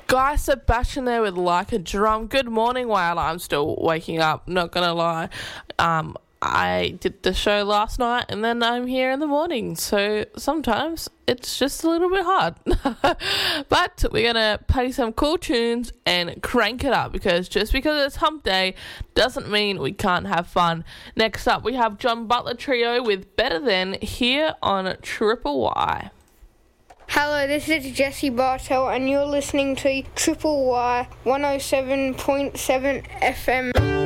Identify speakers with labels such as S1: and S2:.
S1: Guy Sebastian there with Like a Drum. Good morning, while I'm still waking up, not gonna lie. I did the show last night and then I'm here in the morning, so sometimes it's just a little bit hard. But we're gonna play some cool tunes and crank it up, because just because it's hump day doesn't mean we can't have fun. Next up we have John Butler Trio with Better Than here on Triple Y.
S2: Hello, this is Jesse Bartell and you're listening to Triple Y 107.7 FM.